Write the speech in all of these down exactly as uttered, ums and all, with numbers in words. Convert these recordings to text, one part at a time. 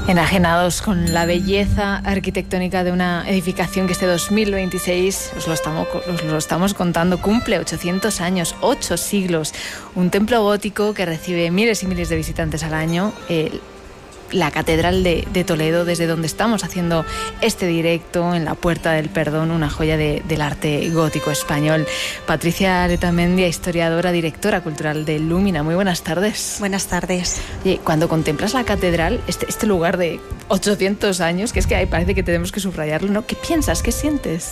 Enajenados con la belleza arquitectónica de una edificación que este dos mil veintiséis, os lo estamos, os lo estamos contando, cumple ochocientos años, ocho siglos. Un templo gótico que recibe miles y miles de visitantes al año. Eh, la Catedral de, de Toledo, desde donde estamos haciendo este directo, en la Puerta del Perdón, una joya de, del arte gótico español. Patricia Letamendia, historiadora, directora cultural de Lumina. Muy buenas tardes. Buenas tardes. Oye, cuando contemplas la catedral, este, este lugar de ochocientos años, que es que ahí parece que tenemos que subrayarlo, ¿no? ¿Qué piensas? ¿Qué sientes?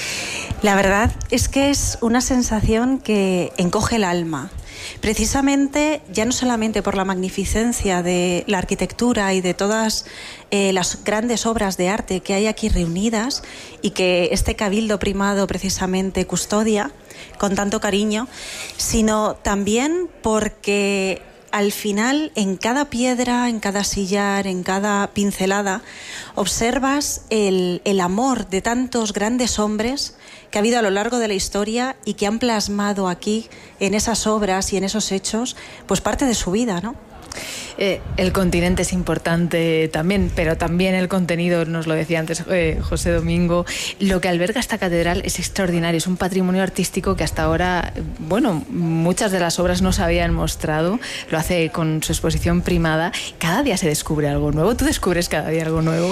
La verdad es que es una sensación que encoge el alma. Precisamente, ya no solamente por la magnificencia de la arquitectura y de todas eh, las grandes obras de arte que hay aquí reunidas y que este cabildo primado precisamente custodia con tanto cariño, sino también porque al final, en cada piedra, en cada sillar, en cada pincelada, observas el, el amor de tantos grandes hombres que ha habido a lo largo de la historia y que han plasmado aquí, en esas obras y en esos hechos, pues parte de su vida, ¿no? Eh, el continente es importante también, pero también el contenido, nos lo decía antes eh, José Domingo. Lo que alberga esta catedral es extraordinario, es un patrimonio artístico que hasta ahora, bueno, muchas de las obras no se habían mostrado, lo hace con su exposición primada. Cada día se descubre algo nuevo. ¿Tú descubres cada día algo nuevo?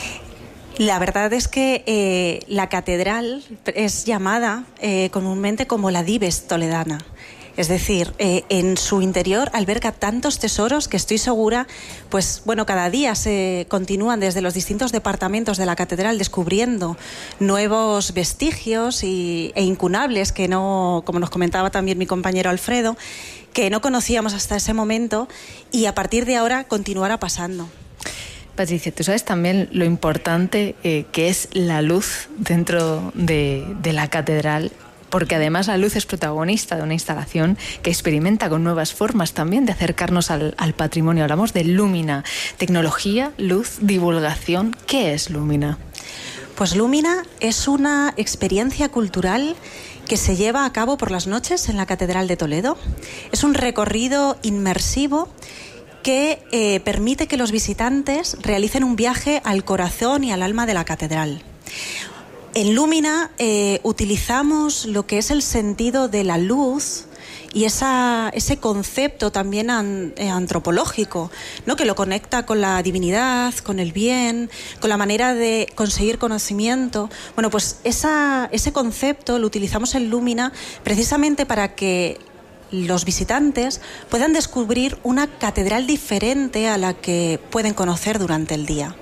La verdad es que eh, la catedral es llamada eh, comúnmente como la Dives toledana. Es decir, eh, en su interior alberga tantos tesoros que estoy segura, pues bueno, cada día se continúan desde los distintos departamentos de la catedral descubriendo nuevos vestigios y, e incunables que no, como nos comentaba también mi compañero Alfredo, que no conocíamos hasta ese momento y a partir de ahora continuará pasando. Patricia, tú sabes también lo importante eh, que es la luz dentro de, de la catedral, porque además la luz es protagonista de una instalación que experimenta con nuevas formas también de acercarnos al, al patrimonio. Hablamos de Lumina, tecnología, luz, divulgación. ¿Qué es Lumina? Pues Lumina es una experiencia cultural que se lleva a cabo por las noches en la Catedral de Toledo. Es un recorrido inmersivo que eh, permite que los visitantes realicen un viaje al corazón y al alma de la catedral. En Lumina eh, utilizamos lo que es el sentido de la luz y esa, ese concepto también an, eh, antropológico, ¿no? Que lo conecta con la divinidad, con el bien, con la manera de conseguir conocimiento. Bueno, pues esa, ese concepto lo utilizamos en Lumina precisamente para que los visitantes puedan descubrir una catedral diferente a la que pueden conocer durante el día.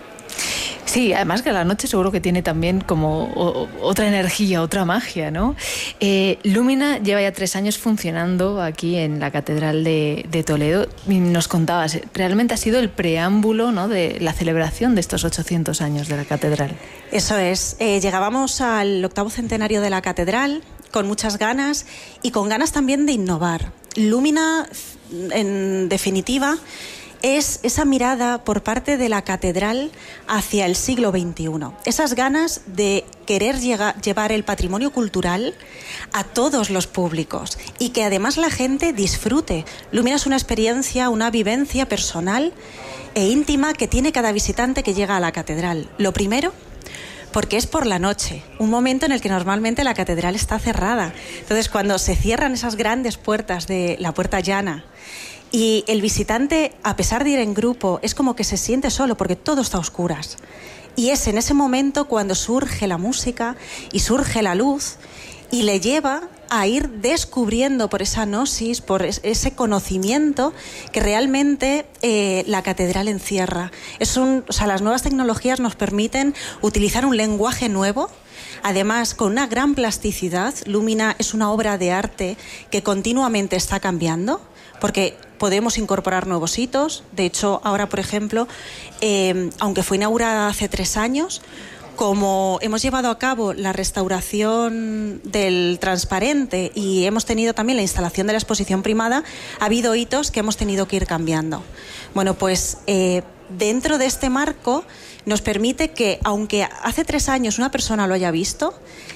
Sí, además que la noche seguro que tiene también como o, otra energía, otra magia, ¿no? Eh, Lumina lleva ya tres años funcionando aquí en la Catedral de, de Toledo. Y nos contabas, realmente ha sido el preámbulo, ¿no?, de la celebración de estos ochocientos años de la catedral. Eso es. Eh, llegábamos al octavo centenario de la catedral con muchas ganas y con ganas también de innovar. Lumina, en definitiva, es esa mirada por parte de la catedral hacia el siglo veintiuno. Esas ganas de querer llega, llevar el patrimonio cultural a todos los públicos y que además la gente disfrute. Lumina es una experiencia, una vivencia personal e íntima que tiene cada visitante que llega a la catedral. Lo primero, porque es por la noche, un momento en el que normalmente la catedral está cerrada. Entonces, cuando se cierran esas grandes puertas de la Puerta Llana y el visitante, a pesar de ir en grupo, es como que se siente solo porque todo está a oscuras. Y es en ese momento cuando surge la música y surge la luz y le lleva a ir descubriendo por esa gnosis, por ese conocimiento que realmente eh, la catedral encierra. Es un, o sea, las nuevas tecnologías nos permiten utilizar un lenguaje nuevo, además con una gran plasticidad. Lumina es una obra de arte que continuamente está cambiando, porque podemos incorporar nuevos hitos. De hecho, ahora, por ejemplo, eh, aunque fue inaugurada hace tres años, como hemos llevado a cabo la restauración del transparente y hemos tenido también la instalación de la exposición primada, ha habido hitos que hemos tenido que ir cambiando. Bueno, pues eh, dentro de este marco nos permite que, aunque hace tres años una persona lo haya visto,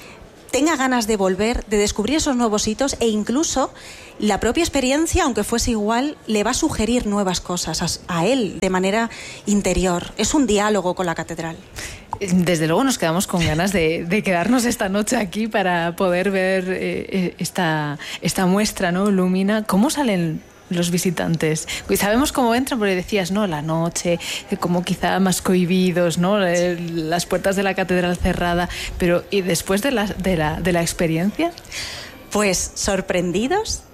tenga ganas de volver, de descubrir esos nuevos hitos, e incluso la propia experiencia, aunque fuese igual, le va a sugerir nuevas cosas a, a él de manera interior. Es un diálogo con la catedral. Desde luego nos quedamos con ganas de, de quedarnos esta noche aquí para poder ver eh, esta, esta muestra, ¿no? Lumina. ¿Cómo salen los visitantes? Y sabemos cómo entran, porque decías, ¿no? La noche, como quizá más cohibidos, ¿no? Las puertas de la catedral cerrada, pero ¿y después de la, de la, de la experiencia? Pues sorprendidos,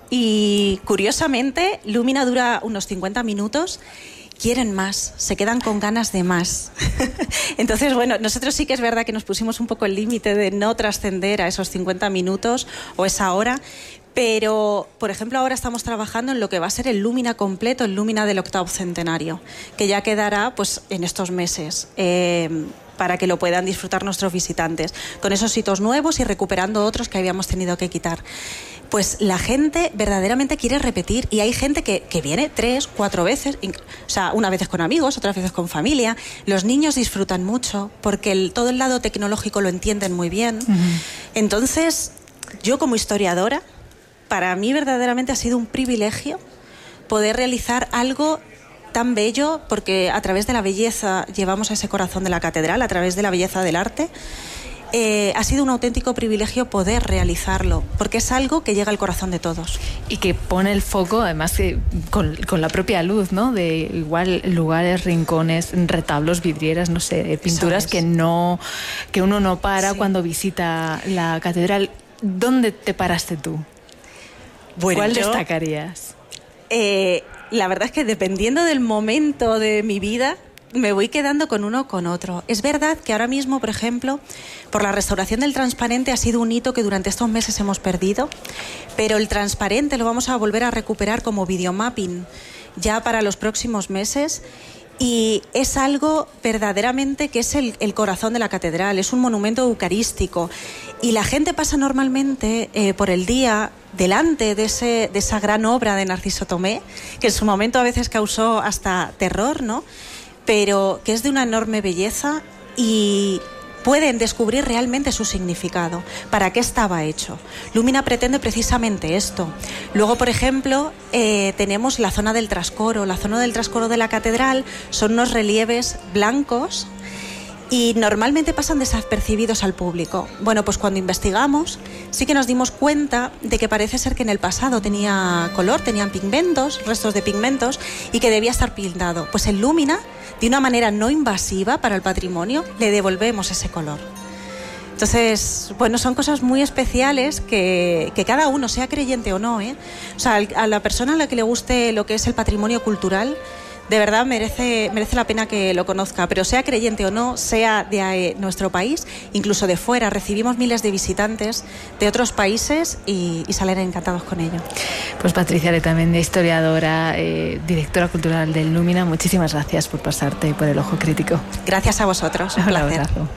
y curiosamente Lumina dura unos cincuenta minutos. Quieren más, se quedan con ganas de más. Entonces, bueno, nosotros sí que es verdad que nos pusimos un poco el límite de no trascender a esos cincuenta minutos o esa hora, pero, por ejemplo, ahora estamos trabajando en lo que va a ser el Lumina completo, el Lumina del octavo centenario, que ya quedará pues en estos meses, eh, para que lo puedan disfrutar nuestros visitantes, con esos hitos nuevos y recuperando otros que habíamos tenido que quitar. Pues la gente verdaderamente quiere repetir, y hay gente que, que viene tres, cuatro veces, o sea, unas veces con amigos, otras veces con familia. Los niños disfrutan mucho porque el, todo el lado tecnológico lo entienden muy bien. Uh-huh. Entonces, yo como historiadora, para mí verdaderamente ha sido un privilegio poder realizar algo tan bello, porque a través de la belleza llevamos a ese corazón de la catedral, a través de la belleza del arte. Eh, ha sido un auténtico privilegio poder realizarlo, porque es algo que llega al corazón de todos. Y que pone el foco, además, que con, con la propia luz, ¿no? De igual lugares, rincones, retablos, vidrieras, no sé, pinturas que, no, que uno no para sí. cuando visita la catedral. ¿Dónde te paraste tú? Bueno, ¿cuál yo, destacarías? Eh, la verdad es que dependiendo del momento de mi vida, me voy quedando con uno o con otro. Es verdad que ahora mismo, por ejemplo, por la restauración del transparente ha sido un hito que durante estos meses hemos perdido, pero el transparente lo vamos a volver a recuperar como videomapping ya para los próximos meses, y es algo verdaderamente que es el, el corazón de la catedral, es un monumento eucarístico, y la gente pasa normalmente eh, por el día delante de, ese, de esa gran obra de Narciso Tomé, que en su momento a veces causó hasta terror, ¿no? Pero que es de una enorme belleza, y pueden descubrir realmente su significado, para qué estaba hecho. Lumina pretende precisamente esto. Luego, por ejemplo, eh, tenemos la zona del trascoro. La zona del trascoro de la catedral son unos relieves blancos y normalmente pasan desapercibidos al público. Bueno, pues cuando investigamos sí que nos dimos cuenta de que parece ser que en el pasado tenía color, tenían pigmentos, restos de pigmentos, y que debía estar pintado. Pues en Lumina, de una manera no invasiva para el patrimonio, le devolvemos ese color. Entonces, bueno, son cosas muy especiales que, que cada uno, sea creyente o no, ¿eh? O sea, a la persona a la que le guste lo que es el patrimonio cultural, de verdad merece, merece la pena que lo conozca, pero sea creyente o no, sea de eh, nuestro país, incluso de fuera. Recibimos miles de visitantes de otros países y, y salen encantados con ello. Pues Patricia Letamendi, historiadora, eh, directora cultural del Lumina, muchísimas gracias por pasarte por el ojo crítico. Gracias a vosotros, un Hola, placer. Abrazo.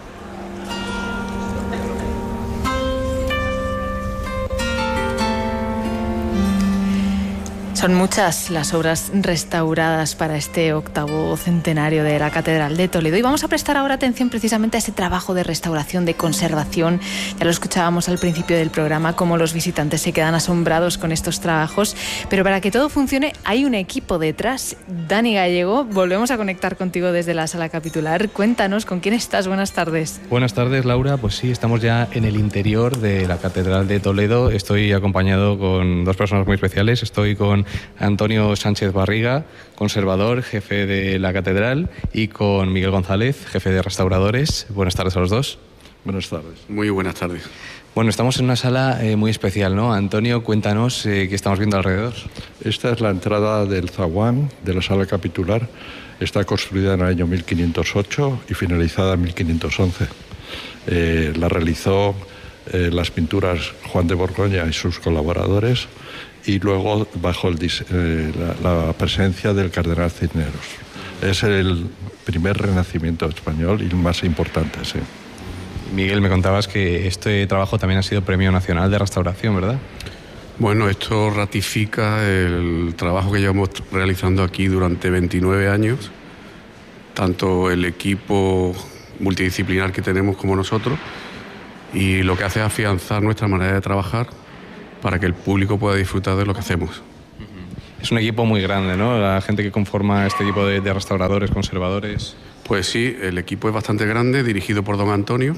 Son muchas las obras restauradas para este octavo centenario de la Catedral de Toledo, y vamos a prestar ahora atención precisamente a ese trabajo de restauración, de conservación. Ya lo escuchábamos al principio del programa, cómo los visitantes se quedan asombrados con estos trabajos, pero para que todo funcione hay un equipo detrás. Dani Gallego, volvemos a conectar contigo desde la sala capitular. Cuéntanos, ¿con quién estás? Buenas tardes. Buenas tardes, Laura. Pues sí, estamos ya en el interior de la Catedral de Toledo. Estoy acompañado con dos personas muy especiales. Estoy con Antonio Sánchez Barriga, conservador, jefe de la catedral, y con Miguel González, jefe de restauradores. Buenas tardes a los dos. Buenas tardes. Muy buenas tardes. Bueno, estamos en una sala eh, muy especial, ¿no? Antonio, cuéntanos eh, qué estamos viendo alrededor. Esta es la entrada del zaguán de la sala capitular. Está construida en el año mil quinientos ocho y finalizada en mil quinientos once. Eh, la realizó eh, las pinturas Juan de Borgoña y sus colaboradores, y luego bajo el, eh, la, la presencia del cardenal Cisneros. Es el primer renacimiento español y el más importante, sí. Miguel, me contabas que este trabajo también ha sido Premio Nacional de Restauración, ¿verdad? Bueno, esto ratifica el trabajo que llevamos realizando aquí durante veintinueve años, tanto el equipo multidisciplinar que tenemos como nosotros, y lo que hace es afianzar nuestra manera de trabajar para que el público pueda disfrutar de lo que hacemos. Es un equipo muy grande, ¿no? La gente que conforma este equipo de, de restauradores, conservadores. Pues sí, el equipo es bastante grande, dirigido por don Antonio.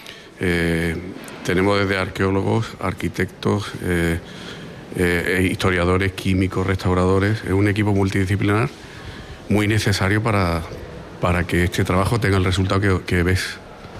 Eh, tenemos desde arqueólogos, arquitectos, eh, eh, historiadores, químicos, restauradores. Es un equipo multidisciplinar muy necesario para, para que este trabajo tenga el resultado que, que ves.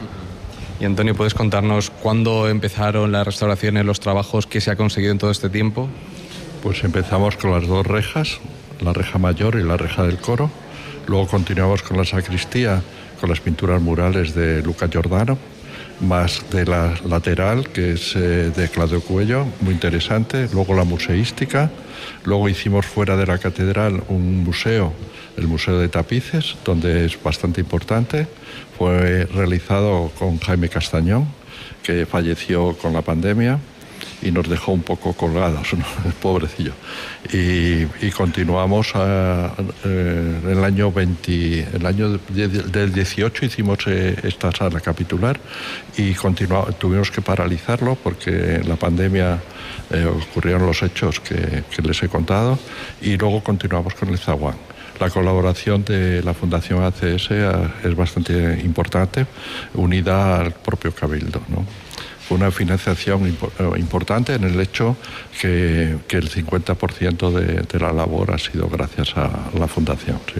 Y Antonio, ¿puedes contarnos cuándo empezaron las restauraciones, los trabajos que se ha conseguido en todo este tiempo? Pues empezamos con las dos rejas, la reja mayor y la reja del coro. Luego continuamos con la sacristía, con las pinturas murales de Luca Giordano, más de la lateral, que es eh, de Claudio Cuello, muy interesante. Luego la museística. Luego hicimos fuera de la catedral un museo, el Museo de Tapices, donde es bastante importante. Fue realizado con Jaime Castañón, que falleció con la pandemia y nos dejó un poco colgados, ¿no? Pobrecillo. Y, y continuamos a, eh, en el año veinte, el año de, del dieciocho hicimos eh, esta sala capitular y tuvimos que paralizarlo porque en la pandemia eh, ocurrieron los hechos que, que les he contado, y luego continuamos con el zaguán. La colaboración de la Fundación A C S es bastante importante, unida al propio Cabildo, ¿no? Fue una financiación importante en el hecho que, que el cincuenta por ciento de, de la labor ha sido gracias a la Fundación. Sí.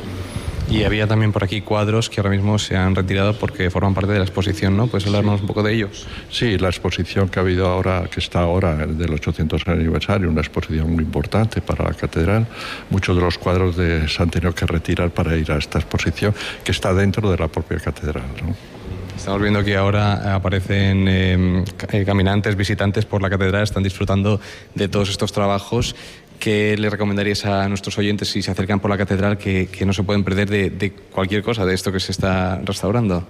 Y había también por aquí cuadros que ahora mismo se han retirado porque forman parte de la exposición, ¿no? ¿Puedes hablarnos sí. un poco de ellos? Sí, la exposición que ha habido ahora, que está ahora del ochocientos aniversario, una exposición muy importante para la catedral. Muchos de los cuadros de, se han tenido que retirar para ir a esta exposición que está dentro de la propia catedral, ¿no? Estamos viendo que ahora aparecen eh, caminantes, visitantes por la catedral, están disfrutando de todos estos trabajos. ¿Qué le recomendarías a nuestros oyentes si se acercan por la catedral que, que no se pueden perder de, de cualquier cosa de esto que se está restaurando?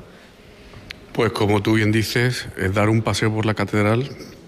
Pues como tú bien dices, es dar un paseo por la catedral,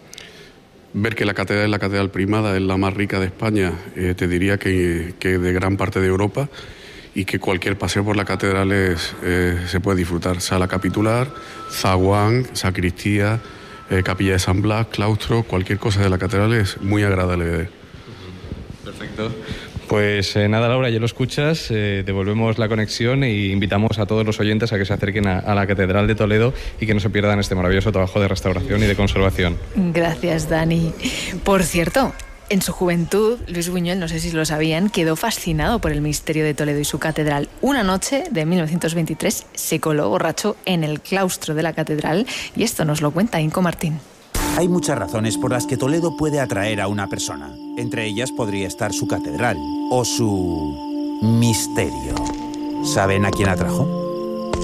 ver que la catedral es la catedral primada, es la más rica de España, eh, te diría que, que de gran parte de Europa, y que cualquier paseo por la catedral es, eh, se puede disfrutar. Sala capitular, zaguán, sacristía, eh, capilla de San Blas, claustro, cualquier cosa de la catedral es muy agradable de ver. Perfecto. Pues eh, nada, Laura, ya lo escuchas, eh, devolvemos la conexión e invitamos a todos los oyentes a que se acerquen a, a la Catedral de Toledo y que no se pierdan este maravilloso trabajo de restauración y de conservación. Gracias, Dani. Por cierto, en su juventud, Luis Buñuel, no sé si lo sabían, quedó fascinado por el misterio de Toledo y su catedral. Una noche de mil novecientos veintitrés se coló borracho en el claustro de la catedral y esto nos lo cuenta Inco Martín. Hay muchas razones por las que Toledo puede atraer a una persona. Entre ellas podría estar su catedral o su misterio. ¿Saben a quién atrajo?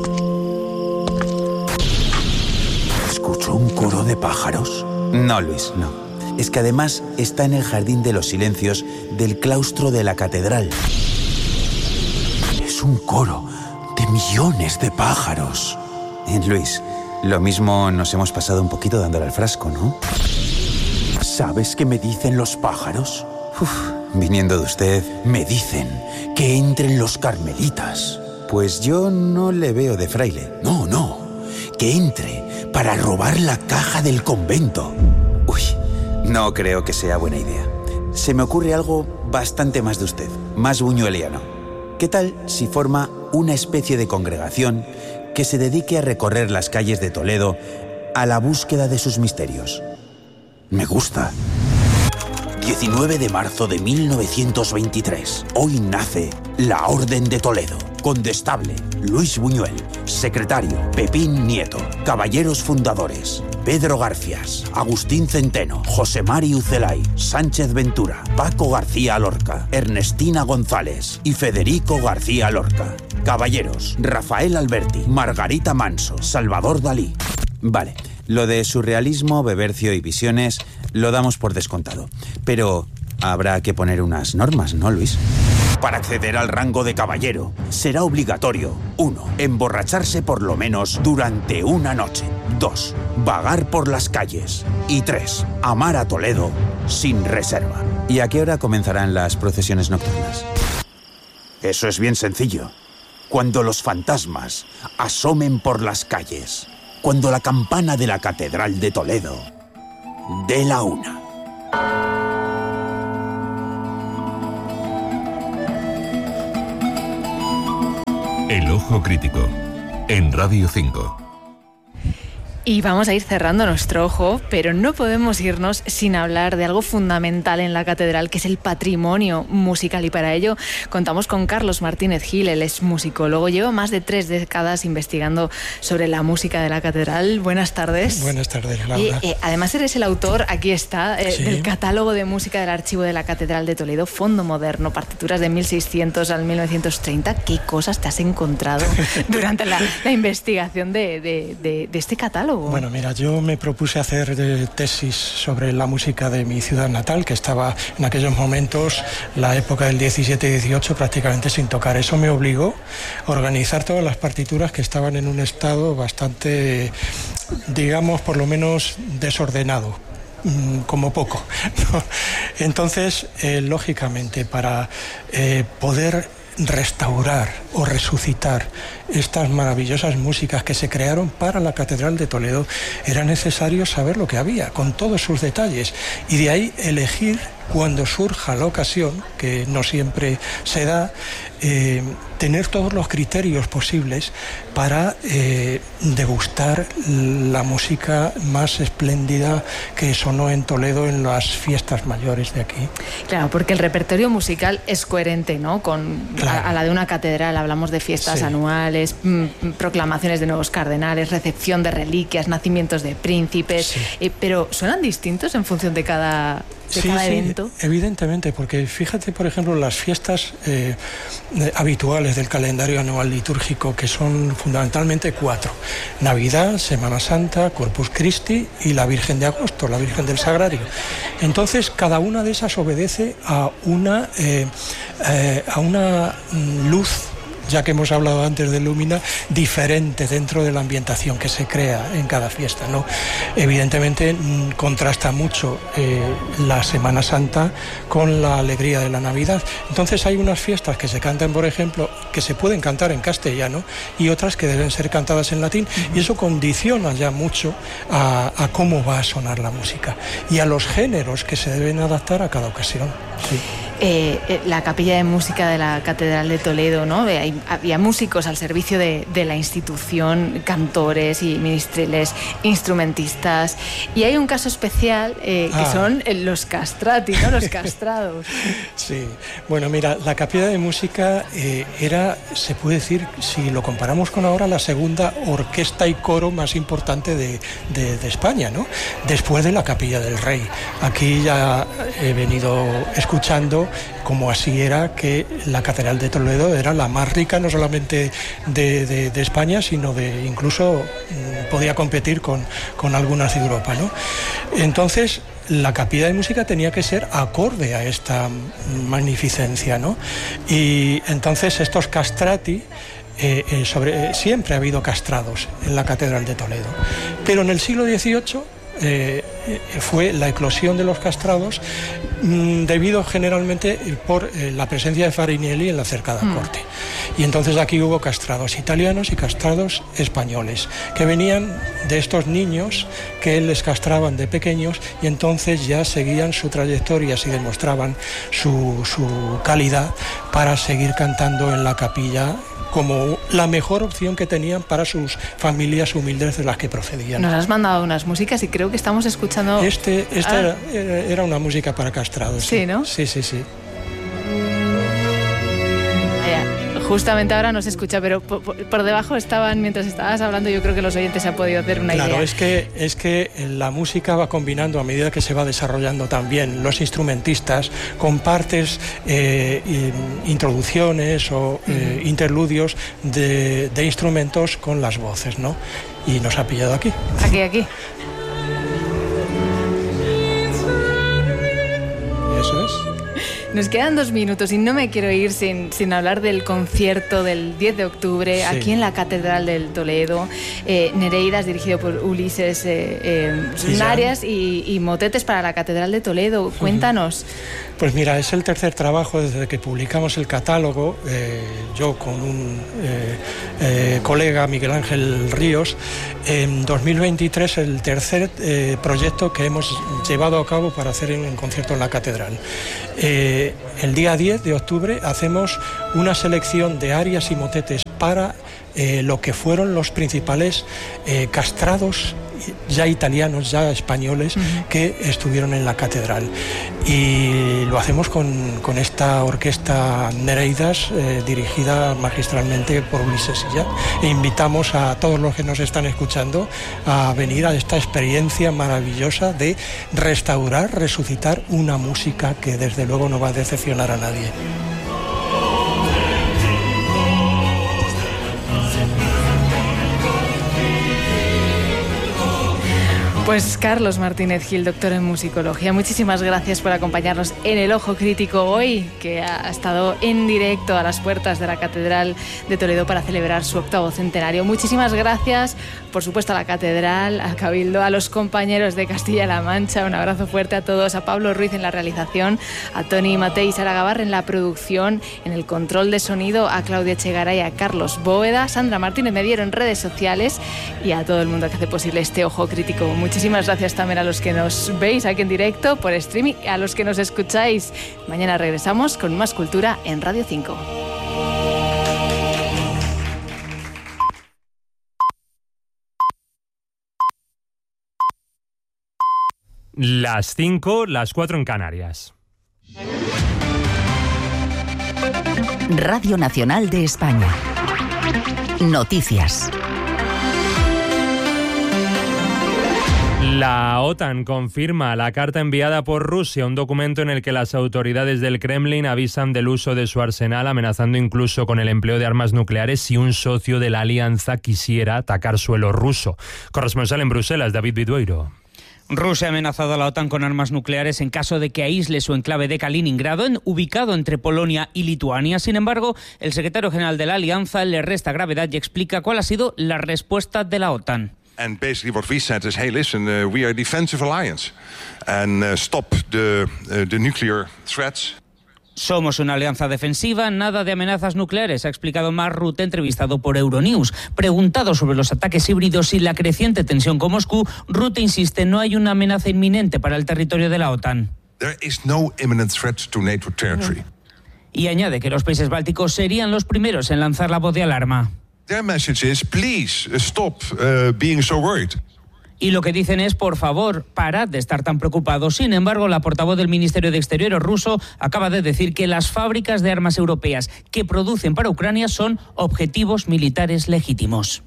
¿Escuchó un coro de pájaros? No, Luis, no. Es que además está en el Jardín de los Silencios del claustro de la catedral. Es un coro de millones de pájaros. Eh, Luis, lo mismo nos hemos pasado un poquito dándole al frasco, ¿no? ¿Sabes qué me dicen los pájaros? Uf, viniendo de usted, me dicen que entren los carmelitas. Pues yo no le veo de fraile. No, no, que entre para robar la caja del convento. Uy, no creo que sea buena idea. Se me ocurre algo bastante más de usted, más buñueliano. ¿Qué tal si forma una especie de congregación que se dedique a recorrer las calles de Toledo a la búsqueda de sus misterios? Me gusta. diecinueve de marzo de mil novecientos veintitrés. Hoy nace la Orden de Toledo. Condestable Luis Buñuel. Secretario Pepín Nieto. Caballeros fundadores Pedro Garfias, Agustín Centeno, José Mari Ucelay, Sánchez Ventura, Paco García Lorca, Ernestina González y Federico García Lorca. Caballeros Rafael Alberti, Margarita Manso, Salvador Dalí. Vale, lo de surrealismo, bebercio y visiones lo damos por descontado. Pero habrá que poner unas normas, ¿no, Luis? Para acceder al rango de caballero, será obligatorio: uno. Emborracharse por lo menos durante una noche. dos. Vagar por las calles. Y tres. Amar a Toledo sin reserva. ¿Y a qué hora comenzarán las procesiones nocturnas? Eso es bien sencillo. Cuando los fantasmas asomen por las calles. cuando la campana de la Catedral de Toledo dé la una. El Ojo Crítico, en Radio cinco. Y vamos a ir cerrando nuestro ojo, pero no podemos irnos sin hablar de algo fundamental en la catedral, que es el patrimonio musical. Y para ello contamos con Carlos Martínez Gil. Él es musicólogo, lleva más de tres décadas investigando sobre la música de la catedral. Buenas tardes. Buenas tardes, Laura. Y, eh, además eres el autor, aquí está, eh, sí. del catálogo de música del Archivo de la Catedral de Toledo, Fondo Moderno, partituras de mil seiscientos al mil novecientos treinta. ¿Qué cosas te has encontrado durante la, la investigación de, de, de, de este catálogo? Bueno, mira, yo me propuse hacer de tesis sobre la música de mi ciudad natal, que estaba en aquellos momentos, la época del diecisiete y dieciocho, prácticamente sin tocar. Eso me obligó a organizar todas las partituras que estaban en un estado bastante, digamos, por lo menos desordenado, como poco, ¿no? Entonces, eh, lógicamente, para eh, poder restaurar o resucitar estas maravillosas músicas que se crearon para la Catedral de Toledo, era necesario saber lo que había, con todos sus detalles, y de ahí elegir, cuando surja la ocasión, que no siempre se da, eh, tener todos los criterios posibles para eh, degustar la música más espléndida que sonó en Toledo en las fiestas mayores de aquí. Claro, porque el repertorio musical es coherente, ¿no?, con claro. a, a la de una catedral. Hablamos de fiestas sí. anuales, m- proclamaciones de nuevos cardenales, recepción de reliquias, nacimientos de príncipes, sí. eh, pero ¿suenan distintos en función de cada... de sí, cada sí, evento? Evidentemente, porque fíjate, por ejemplo, las fiestas eh, habituales del calendario anual litúrgico, que son fundamentalmente cuatro: Navidad, Semana Santa, Corpus Christi y la Virgen de Agosto, la Virgen del Sagrario. Entonces, cada una de esas obedece a una, eh, eh, a una luz, ya que hemos hablado antes de Lumina, diferente dentro de la ambientación que se crea en cada fiesta, ¿no? Evidentemente contrasta mucho eh, la Semana Santa con la alegría de la Navidad. Entonces hay unas fiestas que se cantan, por ejemplo, que se pueden cantar en castellano, y otras que deben ser cantadas en latín, uh-huh. y eso condiciona ya mucho a, a cómo va a sonar la música y a los géneros que se deben adaptar a cada ocasión. Sí. Eh, eh, la capilla de música de la Catedral de Toledo, ¿no? Hay, había músicos al servicio de, de la institución, cantores y ministriles, instrumentistas, y hay un caso especial eh, que ah. son los castrati, ¿no?, los castrados. Sí, bueno, mira, la capilla de música eh, era, se puede decir, si lo comparamos con ahora, la segunda orquesta y coro más importante de, de, de España, ¿no?, después de la Capilla del Rey. Aquí ya he venido escuchando como así era que la Catedral de Toledo era la más rica, no solamente de, de, de España, sino de incluso mmm, podía competir con, con algunas de Europa, ¿no? Entonces, la capilla de música tenía que ser acorde a esta magnificencia, ¿no? Y entonces estos castrati, eh, eh, sobre, eh, siempre ha habido castrados en la Catedral de Toledo, pero en el siglo dieciocho Eh, fue la eclosión de los castrados, mmm, debido generalmente por eh, la presencia de Farinelli en la cercada mm. corte. Y entonces aquí hubo castrados italianos y castrados españoles, que venían de estos niños que les castraban de pequeños, y entonces ya seguían su trayectoria y demostraban su, su calidad para seguir cantando en la capilla, como la mejor opción que tenían para sus familias humildes de las que procedían. Nos has mandado unas músicas y creo que estamos escuchando... Este, esta ah. era, era una música para castrados. Sí, sí, ¿no? Sí, sí, sí. Justamente ahora no se escucha, pero por, por debajo estaban, mientras estabas hablando, yo creo que los oyentes se han podido hacer una claro, idea. Claro, es que, es que la música va combinando a medida que se va desarrollando también. Los instrumentistas con partes, eh, introducciones o eh, uh-huh. interludios de, de instrumentos con las voces, ¿no? Y nos ha pillado aquí. Aquí, aquí. Y eso es. Nos quedan dos minutos y no me quiero ir sin, sin hablar del concierto del diez de octubre, sí, aquí en la Catedral del Toledo. Eh, Nereidas, dirigido por Ulises eh, eh, Narias, y, y motetes para la Catedral de Toledo. Cuéntanos. Pues mira, es el tercer trabajo desde que publicamos el catálogo, eh, yo con un eh, eh, colega, Miguel Ángel Ríos, en dos mil veintitrés el tercer eh, proyecto que hemos llevado a cabo para hacer un concierto en la Catedral. Eh, el día diez de octubre hacemos una selección de arias y motetes para eh, lo que fueron los principales eh, castrados, ya italianos, ya españoles, uh-huh, que estuvieron en la Catedral. Y lo hacemos con, con esta orquesta Nereidas, eh, dirigida magistralmente por Ulises Silla. E invitamos a todos los que nos están escuchando a venir a esta experiencia maravillosa de restaurar, resucitar una música que desde luego no va a decepcionar a nadie. Pues Carlos Martínez Gil, doctor en musicología, muchísimas gracias por acompañarnos en El Ojo Crítico hoy, que ha estado en directo a las puertas de la Catedral de Toledo para celebrar su octavo centenario. Muchísimas gracias, por supuesto, a la Catedral, al Cabildo, a los compañeros de Castilla-La Mancha. Un abrazo fuerte a todos, a Pablo Ruiz en la realización, a Toni Matei y Sara Gavar en la producción, en el control de sonido, a Claudia Echegaray, a Carlos Bóveda, Sandra Martínez Mediero en redes sociales y a todo el mundo que hace posible este Ojo Crítico. Muchísimas Muchísimas gracias también a los que nos veis aquí en directo por streaming, a los que nos escucháis. Mañana regresamos con más cultura en Radio cinco. Las cinco, las cuatro en Canarias. Radio Nacional de España. Noticias. La OTAN confirma la carta enviada por Rusia, un documento en el que las autoridades del Kremlin avisan del uso de su arsenal, amenazando incluso con el empleo de armas nucleares si un socio de la alianza quisiera atacar suelo ruso. Corresponsal en Bruselas, David Vidueiro. Rusia ha amenazado a la OTAN con armas nucleares en caso de que aísle su enclave de Kaliningrado, en, ubicado entre Polonia y Lituania. Sin embargo, el secretario general de la alianza le resta gravedad y explica cuál ha sido la respuesta de la OTAN. And basically what we said is, hey, listen, uh, we are a defensive alliance and uh, stop the, uh, the nuclear threats. Somos una alianza defensiva, nada de amenazas nucleares, ha explicado Mark Rutte, entrevistado por Euronews. Preguntado sobre los ataques híbridos y la creciente tensión con Moscú, Rutte insiste, no hay una amenaza inminente para el territorio de la OTAN. There is no imminent threat to NATO territory. Y añade que los países bálticos serían los primeros en lanzar la voz de alarma. Their message is, please stop uh, being so worried. Y lo que dicen es, por favor, parad de estar tan preocupados. Sin embargo, la portavoz del Ministerio de Exteriores ruso acaba de decir que las fábricas de armas europeas que producen para Ucrania son objetivos militares legítimos.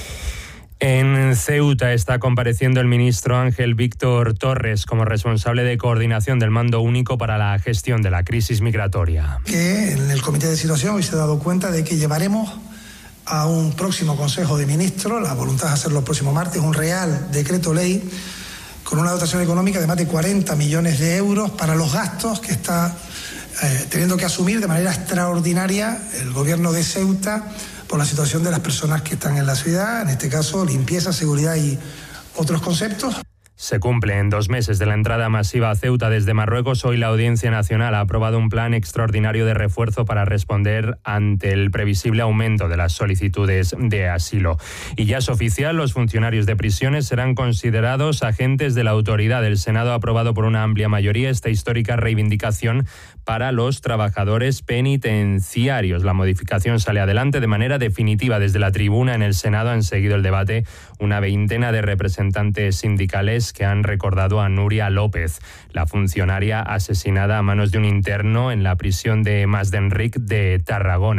En Ceuta está compareciendo el ministro Ángel Víctor Torres como responsable de coordinación del Mando Único para la gestión de la crisis migratoria. Que en el Comité de Situación hoy se ha dado cuenta de que llevaremos a un próximo Consejo de Ministros, la voluntad es hacerlo el próximo martes, un real decreto ley con una dotación económica de más de cuarenta millones de euros para los gastos que está eh, teniendo que asumir de manera extraordinaria el gobierno de Ceuta por la situación de las personas que están en la ciudad, en este caso limpieza, seguridad y otros conceptos. Se cumplen dos meses de la entrada masiva a Ceuta desde Marruecos. Hoy la Audiencia Nacional ha aprobado un plan extraordinario de refuerzo para responder ante el previsible aumento de las solicitudes de asilo. Y ya es oficial, los funcionarios de prisiones serán considerados agentes de la autoridad. El Senado ha aprobado por una amplia mayoría esta histórica reivindicación para los trabajadores penitenciarios. La modificación sale adelante de manera definitiva. Desde la tribuna en el Senado han seguido el debate una veintena de representantes sindicales que han recordado a Nuria López, la funcionaria asesinada a manos de un interno en la prisión de Masdenric de Tarragona.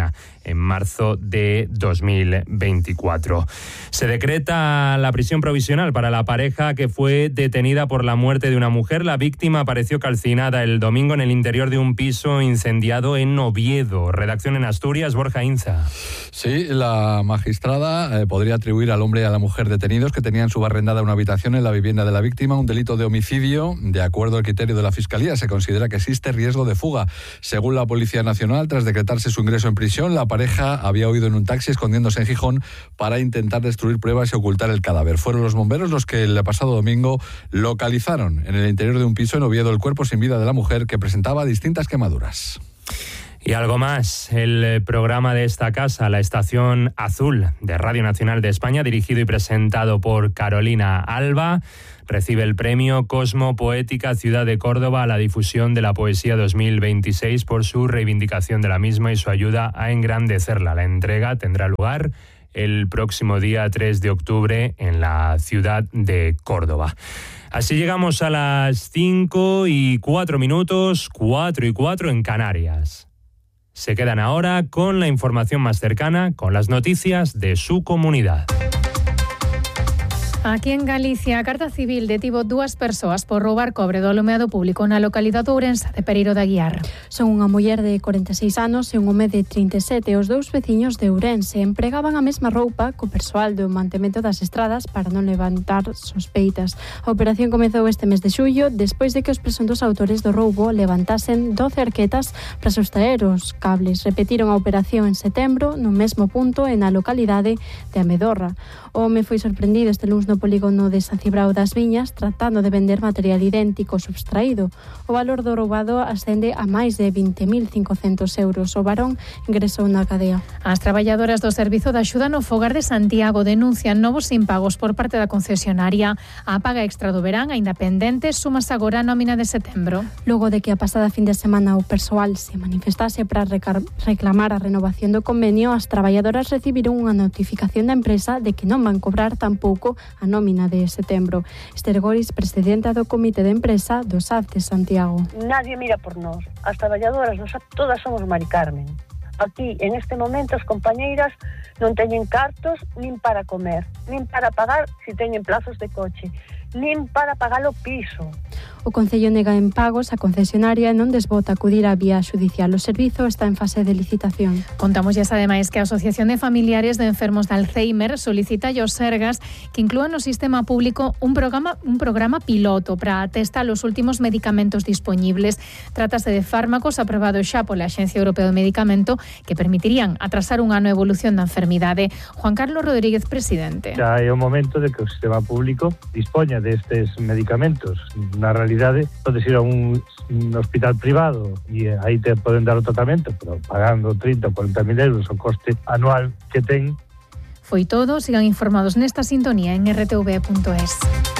en marzo de dos mil veinticuatro. Se decreta la prisión provisional para la pareja que fue detenida por la muerte de una mujer. La víctima apareció calcinada el domingo en el interior de un piso incendiado en Oviedo. Redacción en Asturias, Borja Inza. Sí, la magistrada eh, podría atribuir al hombre y a la mujer detenidos que tenían subarrendada una habitación en la vivienda de la víctima un delito de homicidio. De acuerdo al criterio de la Fiscalía, se considera que existe riesgo de fuga. Según la Policía Nacional, tras decretarse su ingreso en prisión, la pareja había huido en un taxi escondiéndose en Gijón para intentar destruir pruebas y ocultar el cadáver. Fueron los bomberos los que el pasado domingo localizaron en el interior de un piso en Oviedo el cuerpo sin vida de la mujer, que presentaba distintas quemaduras. Y algo más, el programa de esta casa, La Estación Azul de Radio Nacional de España, dirigido y presentado por Carolina Alba, recibe el premio Cosmo Poética Ciudad de Córdoba a la difusión de la poesía dos mil veintiséis por su reivindicación de la misma y su ayuda a engrandecerla. La entrega tendrá lugar el próximo día tres de octubre en la ciudad de Córdoba. Así llegamos a las cinco y cuatro minutos, cuatro y cuatro en Canarias. Se quedan ahora con la información más cercana, con las noticias de su comunidad. Aquí en Galicia, a Garda Civil detivo dúas persoas por roubar cobre do alumeado público na localidade ourense de Pereiro de Aguiar. Son unha muller de corenta e seis anos e un home de trinta e sete. Os dous veciños de Ourense empregaban a mesma roupa co persoal do mantemento das estradas para non levantar sospeitas. A operación comezou este mes de xullo despois de que os presuntos autores do roubo levantasen doce arquetas para sostraer os cables. Repetiron a operación en setembro no mesmo punto e na localidade de Amedorra. O home foi sorprendido este luns no polígono de San Cibrao das Viñas tratando de vender material idéntico subtraído. O valor do roubado ascende a máis de vinte mil cincocentos euros. O varón ingresou na cadea. As traballadoras do Servizo de Axuda no Fogar de Santiago denuncian novos impagos por parte da concesionaria. A paga extra do verán, aínda pendente, súmase agora a nómina de setembro. Logo de que a pasada fin de semana o persoal se manifestase para reclamar a renovación do convenio, as traballadoras recibiron unha notificación da empresa de que non van cobrar tampouco a nómina de setembro. Esther Goris, presidenta do Comité de Empresa do S A F de Santiago. Nadie mira por nós. As traballadoras do S A F todas somos Mari Carmen. Aquí, en este momento, as compañeiras non teñen cartos nin para comer, nin para pagar se teñen plazos de coche, nin para pagar o piso. O Concello nega en pagos a concesionaria e non desbota acudir á vía xudicial. O servizo está en fase de licitación. Contamos ya ademais que a Asociación de Familiares de Enfermos de Alzheimer solicita aos Sergas que inclúan no sistema público un programa un programa piloto para testar os últimos medicamentos disponibles. Trátase de fármacos aprobados xa pola Axencia Europea do Medicamento que permitirían atrasar un ano a evolución da enfermidade. Juan Carlos Rodríguez, presidente. Xa é o momento de que o sistema público dispoña destes medicamentos. Na realidade, podes ir a un, un hospital privado e aí te poden dar o tratamento, pero pagando trinta ou cuarenta mil euros o coste anual que ten. Foi todo, sigan informados nesta sintonía en r t v punto es.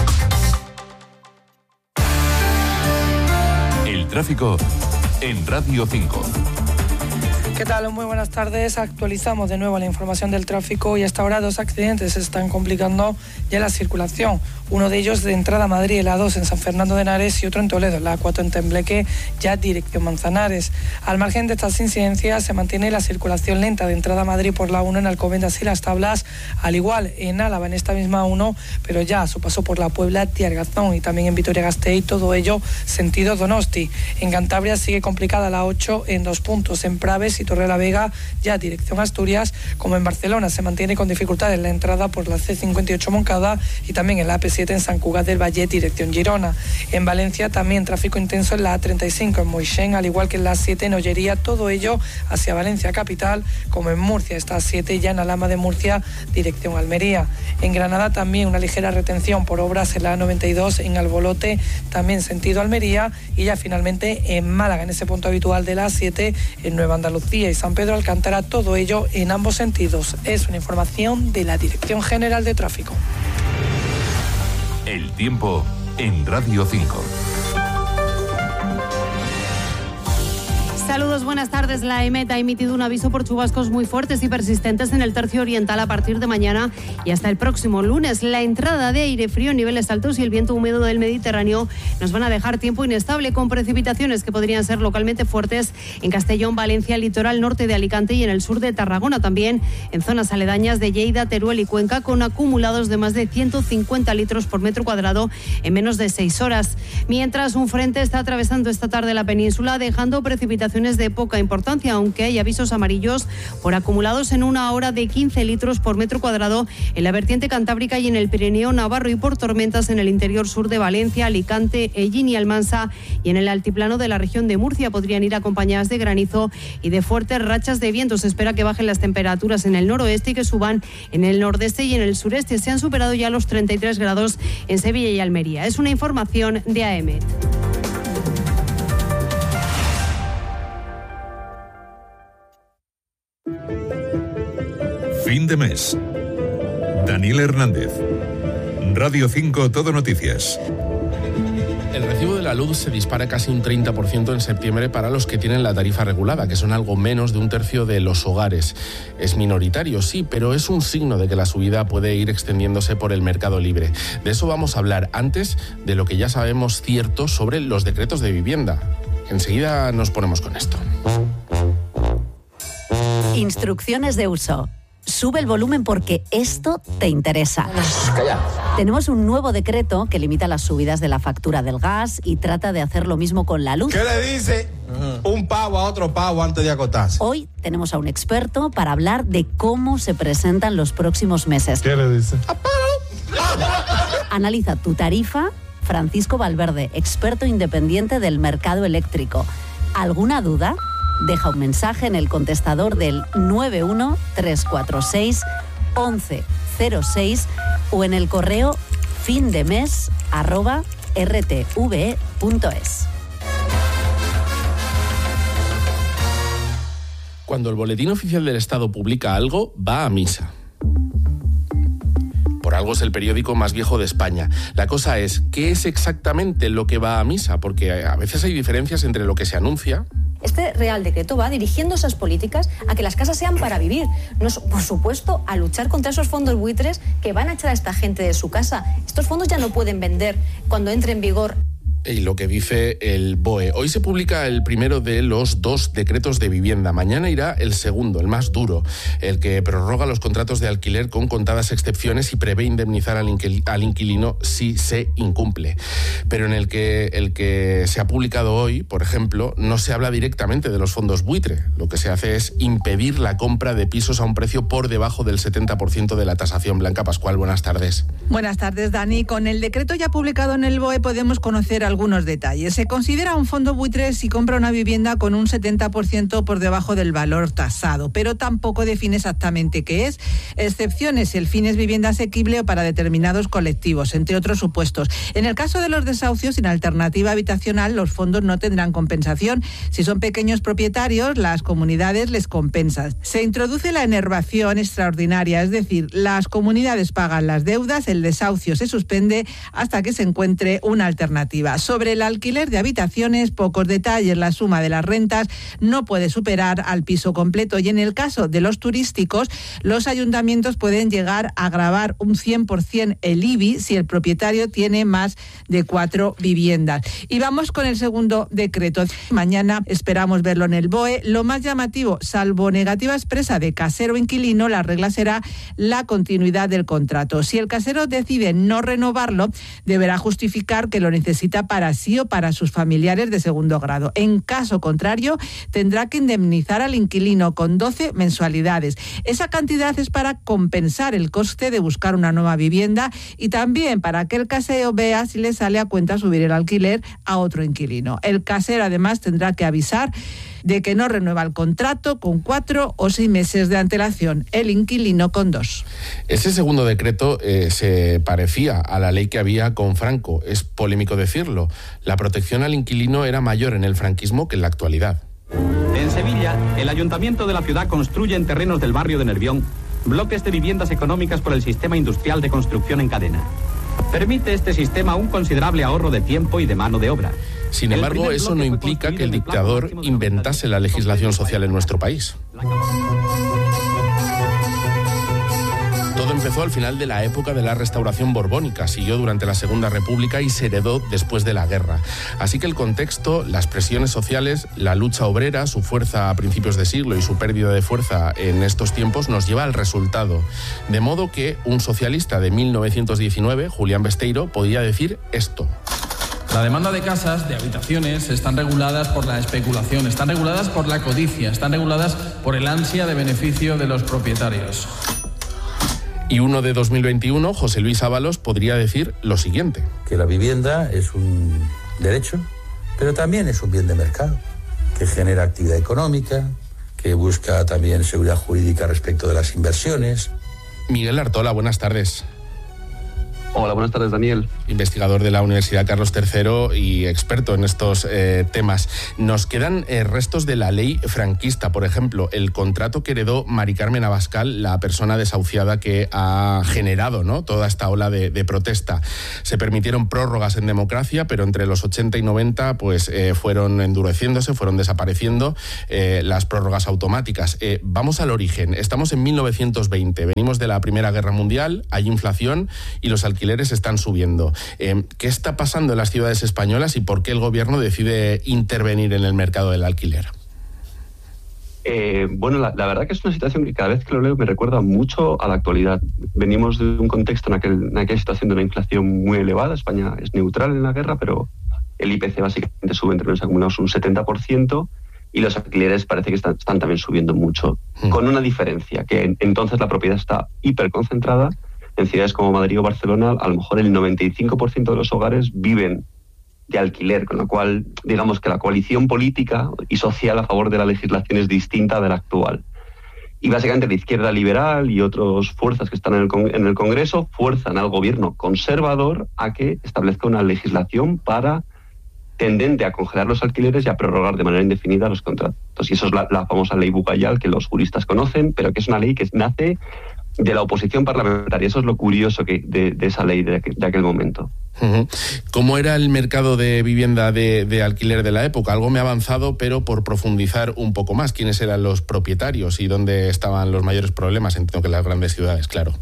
El tráfico en Radio cinco. ¿Qué tal? Muy buenas tardes. Actualizamos de nuevo la información del tráfico y hasta ahora dos accidentes se están complicando ya la circulación. Uno de ellos de entrada a Madrid, la dos en San Fernando de Henares y otro en Toledo, la cuatro en Tembleque, ya dirección Manzanares. Al margen de estas incidencias se mantiene la circulación lenta de entrada a Madrid por la uno en Alcobendas y Las Tablas, al igual en Álava en esta misma uno, pero ya a su paso por la Puebla, Tiargazón y también en Vitoria-Gasteiz, todo ello sentido Donosti. En Cantabria sigue complicada la ocho en dos puntos, en Praves y Torrelavega, ya dirección Asturias, como en Barcelona se mantiene con dificultades la entrada por la C cincuenta y ocho Moncada y también en la A P siete en San Cugat del Valle, dirección Girona. En Valencia también tráfico intenso en la A treinta y cinco en Moixén, al igual que en la A siete en Ollería, todo ello hacia Valencia capital, como en Murcia está A siete ya en Alhama de Murcia, dirección Almería. En Granada también una ligera retención por obras en la A noventa y dos en Albolote, también sentido Almería, y ya finalmente en Málaga, en ese punto habitual de la A siete, en Nueva Andalucía y San Pedro Alcántara, todo ello en ambos sentidos. Es una información de la Dirección General de Tráfico. El tiempo en Radio cinco. Saludos, buenas tardes. La EMET ha emitido un aviso por chubascos muy fuertes y persistentes en el tercio oriental a partir de mañana y hasta el próximo lunes. La entrada de aire frío en niveles altos y el viento húmedo del Mediterráneo nos van a dejar tiempo inestable con precipitaciones que podrían ser localmente fuertes en Castellón, Valencia, litoral norte de Alicante y en el sur de Tarragona. También en zonas aledañas de Lleida, Teruel y Cuenca, con acumulados de más de ciento cincuenta litros por metro cuadrado en menos de seis horas. Mientras, un frente está atravesando esta tarde la península, dejando precipitaciones de poca importancia, aunque hay avisos amarillos por acumulados en una hora de quince litros por metro cuadrado en la vertiente cantábrica y en el Pirineo navarro, y por tormentas en el interior sur de Valencia, Alicante, Ellín y Almansa, y en el altiplano de la región de Murcia podrían ir acompañadas de granizo y de fuertes rachas de viento. Se espera que bajen las temperaturas en el noroeste y que suban en el nordeste y en el sureste. Se han superado ya los treinta y tres grados en Sevilla y Almería. Es una información de A E M E T. Fin de mes. Daniel Hernández. Radio cinco Todo Noticias. El recibo de la luz se dispara casi un treinta por ciento en septiembre para los que tienen la tarifa regulada, que son algo menos de un tercio de los hogares. Es minoritario, sí, pero es un signo de que la subida puede ir extendiéndose por el mercado libre. De eso vamos a hablar antes de lo que ya sabemos cierto sobre los decretos de vivienda. Enseguida nos ponemos con esto. Instrucciones de uso. Sube el volumen porque esto te interesa. Calla. Tenemos un nuevo decreto que limita las subidas de la factura del gas y trata de hacer lo mismo con la luz. ¿Qué le dice un pavo a otro pavo antes de acotarse? Hoy tenemos a un experto para hablar de cómo se presentan los próximos meses. ¿Qué le dice? Analiza tu tarifa. Francisco Valverde, experto independiente del mercado eléctrico. ¿Alguna duda? Deja un mensaje en el contestador del nueve uno tres cuatro seis once cero seis o en el correo findemes arroba rtve punto es. Cuando el Boletín Oficial del Estado publica algo, va a misa. Por algo es el periódico más viejo de España. La cosa es, ¿qué es exactamente lo que va a misa? Porque a veces hay diferencias entre lo que se anuncia. Este Real Decreto va dirigiendo esas políticas a que las casas sean para vivir. No es, por supuesto, a luchar contra esos fondos buitres que van a echar a esta gente de su casa. Estos fondos ya no pueden vender cuando entre en vigor. Y lo que dice el B O E. Hoy se publica el primero de los dos decretos de vivienda. Mañana irá el segundo, el más duro, el que prorroga los contratos de alquiler con contadas excepciones y prevé indemnizar al, inquil- al inquilino si se incumple. Pero en el que, el que se ha publicado hoy, por ejemplo, no se habla directamente de los fondos buitre. Lo que se hace es impedir la compra de pisos a un precio por debajo del setenta por ciento de la tasación. Blanca Pascual, buenas tardes. Buenas tardes, Dani. Con el decreto ya publicado en el B O E podemos conocer algunos detalles. Se considera un fondo buitre si compra una vivienda con un setenta por ciento por debajo del valor tasado, pero tampoco define exactamente qué es. Excepciones si el fin es vivienda asequible o para determinados colectivos, entre otros supuestos. En el caso de los desahucios sin alternativa habitacional, los fondos no tendrán compensación. Si son pequeños propietarios, las comunidades les compensan. Se introduce la enervación extraordinaria, es decir, las comunidades pagan las deudas, el desahucio se suspende hasta que se encuentre una alternativa. Sobre el alquiler de habitaciones, pocos detalles. La suma de las rentas no puede superar al piso completo, y en el caso de los turísticos, los ayuntamientos pueden llegar a gravar un cien por ciento el I B I si el propietario tiene más de cuatro viviendas. Y vamos con el segundo decreto. Mañana esperamos verlo en el B O E. Lo más llamativo, salvo negativa expresa de casero o inquilino, la regla será la continuidad del contrato. Si el casero decide no renovarlo, deberá justificar que lo necesita para sí o para sus familiares de segundo grado. En caso contrario, tendrá que indemnizar al inquilino con doce mensualidades. Esa cantidad es para compensar el coste de buscar una nueva vivienda y también para que el casero vea si le sale a cuenta subir el alquiler a otro inquilino. El casero además tendrá que avisar de que no renueva el contrato con cuatro o seis meses de antelación, el inquilino con dos. Ese segundo decreto eh, se parecía a la ley que había con Franco. Es polémico decirlo. La protección al inquilino era mayor en el franquismo que en la actualidad. En Sevilla, el ayuntamiento de la ciudad construye en terrenos del barrio de Nervión bloques de viviendas económicas por el sistema industrial de construcción en cadena. Permite este sistema un considerable ahorro de tiempo y de mano de obra. Sin embargo, eso no implica que el dictador inventase la legislación social en nuestro país. Todo empezó al final de la época de la Restauración borbónica, siguió durante la Segunda República y se heredó después de la guerra. Así que el contexto, las presiones sociales, la lucha obrera, su fuerza a principios de siglo y su pérdida de fuerza en estos tiempos nos lleva al resultado. De modo que un socialista de mil novecientos diecinueve, Julián Besteiro, podía decir esto. La demanda de casas, de habitaciones, están reguladas por la especulación, están reguladas por la codicia, están reguladas por el ansia de beneficio de los propietarios. Y uno de dos mil veintiuno, José Luis Ábalos, podría decir lo siguiente. Que la vivienda es un derecho, pero también es un bien de mercado, que genera actividad económica, que busca también seguridad jurídica respecto de las inversiones. Miguel Artola, buenas tardes. Hola, buenas tardes, Daniel. Investigador de la Universidad Carlos tercero y experto en estos eh, temas. Nos quedan eh, restos de la ley franquista, por ejemplo, el contrato que heredó Mari Carmen Abascal, la persona desahuciada que ha generado, ¿no?, toda esta ola de, de protesta. Se permitieron prórrogas en democracia, pero entre los ochenta y noventa pues, eh, fueron endureciéndose, fueron desapareciendo eh, las prórrogas automáticas. Eh, vamos al origen. Estamos en mil novecientos veinte. Venimos de la Primera Guerra Mundial, hay inflación y los alquileres alquileres están subiendo. Eh, ¿Qué está pasando en las ciudades españolas y por qué el gobierno decide intervenir en el mercado del alquiler? Eh, bueno, la, la verdad que es una situación que cada vez que lo leo me recuerda mucho a la actualidad. Venimos de un contexto en aquel, en aquella situación de una inflación muy elevada. España es neutral en la guerra, pero el I P C básicamente sube en términos acumulados un setenta por ciento y los alquileres parece que están, están también subiendo mucho, hmm. con una diferencia, que en, entonces la propiedad está hiperconcentrada. En ciudades como Madrid o Barcelona, a lo mejor el noventa y cinco por ciento de los hogares viven de alquiler, con lo cual, digamos que la coalición política y social a favor de la legislación es distinta de la actual. Y básicamente la izquierda liberal y otras fuerzas que están en el, con- en el Congreso fuerzan al gobierno conservador a que establezca una legislación para tendente a congelar los alquileres y a prorrogar de manera indefinida los contratos. Y eso es la, la famosa ley Bucayal, que los juristas conocen, pero que es una ley que nace de la oposición parlamentaria. Eso es lo curioso que, de, de esa ley de aquel, de aquel momento. Uh-huh. ¿Cómo era el mercado de vivienda de, de alquiler de la época? Algo me ha avanzado, pero por profundizar un poco más. ¿Quiénes eran los propietarios y dónde estaban los mayores problemas? Entiendo que en las grandes ciudades, claro.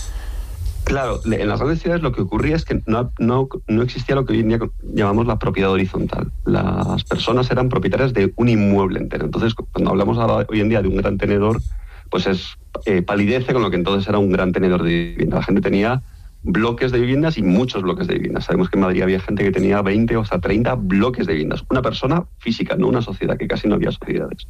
Claro, en las grandes ciudades lo que ocurría es que no, no, no existía lo que hoy en día llamamos la propiedad horizontal. Las personas eran propietarias de un inmueble entero. Entonces, cuando hablamos ahora, hoy en día de un gran tenedor, pues es eh, palidece con lo que entonces era un gran tenedor de vivienda. La gente tenía bloques de viviendas y muchos bloques de viviendas. Sabemos que en Madrid había gente que tenía veinte o hasta treinta bloques de viviendas. Una persona física, no una sociedad, que casi no había sociedades.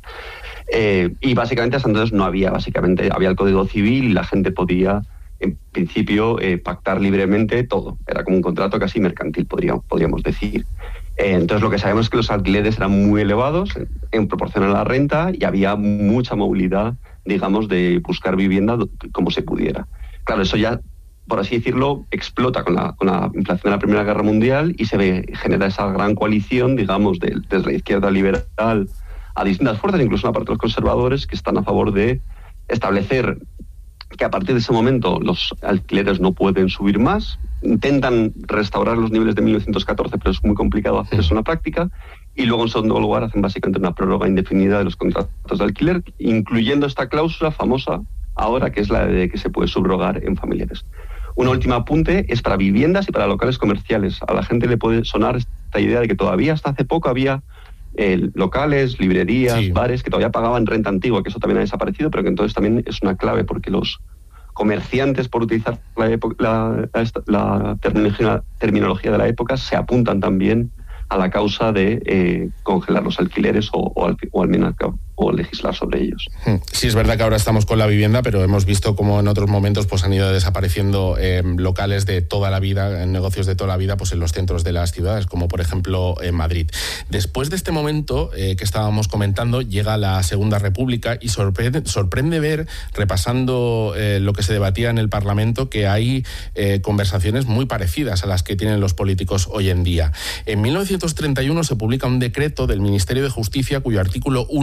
Eh, y básicamente hasta entonces no había, básicamente había el Código Civil y la gente podía, en principio, eh, pactar libremente todo. Era como un contrato casi mercantil, podríamos, podríamos decir. Eh, entonces lo que sabemos es que los alquileres eran muy elevados en, en proporción a la renta y había mucha movilidad, digamos, de buscar vivienda como se pudiera. Claro, eso ya, por así decirlo, explota con la, con la inflación de la Primera Guerra Mundial y se ve, genera esa gran coalición, digamos, de, desde la izquierda liberal a distintas fuerzas, incluso una parte de los conservadores, que están a favor de establecer que a partir de ese momento los alquileres no pueden subir más. Intentan restaurar los niveles de mil novecientos catorce, pero es muy complicado hacer eso en la práctica. Y luego, en segundo lugar, hacen básicamente una prórroga indefinida de los contratos de alquiler, incluyendo esta cláusula famosa ahora, que es la de que se puede subrogar en familiares. Un último apunte es para viviendas y para locales comerciales. A la gente le puede sonar esta idea de que todavía hasta hace poco había eh, locales, librerías, sí. bares que todavía pagaban renta antigua, que eso también ha desaparecido, pero que entonces también es una clave porque los comerciantes, por utilizar la, época, la, la, la terminología, terminología de la época, se apuntan también a la causa de eh, congelar los alquileres o, o, al, o al menos o legislar sobre ellos. Sí, es verdad que ahora estamos con la vivienda, pero hemos visto cómo en otros momentos pues han ido desapareciendo eh, locales de toda la vida, negocios de toda la vida, pues en los centros de las ciudades, como por ejemplo en Madrid. Después de este momento eh, que estábamos comentando, llega la Segunda República y sorprende, sorprende ver, repasando eh, lo que se debatía en el Parlamento, que hay eh, conversaciones muy parecidas a las que tienen los políticos hoy en día. En mil novecientos treinta y uno se publica un decreto del Ministerio de Justicia cuyo artículo uno dice lo